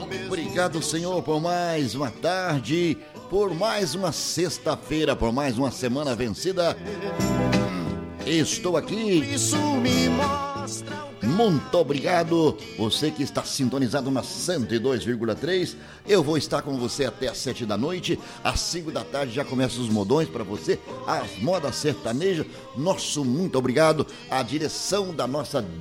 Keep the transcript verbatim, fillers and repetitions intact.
Obrigado, Senhor, por mais uma tarde, por mais uma sexta-feira, por mais uma semana vencida. Estou aqui. Isso me mostra. Muito obrigado. Você que está sintonizado na cento e dois vírgula três. Eu vou estar com você até às sete da noite. Às cinco da tarde já começam os modões para você, as modas sertanejas. Nosso muito obrigado. A direção da nossa